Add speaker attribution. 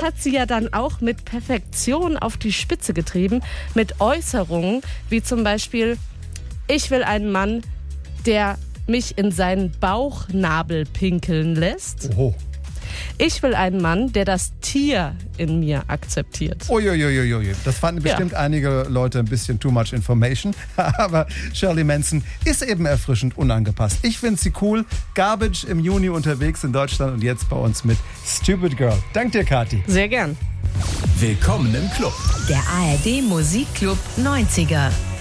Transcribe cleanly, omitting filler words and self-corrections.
Speaker 1: hat sie ja dann auch mit Perfektion auf die Spitze getrieben, mit Äußerungen wie zum Beispiel: Ich will einen Mann, der mich in seinen Bauchnabel pinkeln lässt.
Speaker 2: Oho.
Speaker 1: Ich will einen Mann, der das Tier in mir akzeptiert.
Speaker 2: Uiuiuiui. Das fanden bestimmt einige Leute ein bisschen too much information. Aber Shirley Manson ist eben erfrischend unangepasst. Ich finde sie cool. Garbage im Juni unterwegs in Deutschland und jetzt bei uns mit Stupid Girl. Dank dir, Kathi.
Speaker 1: Sehr gern.
Speaker 3: Willkommen im Club.
Speaker 4: Der ARD Musikclub 90er.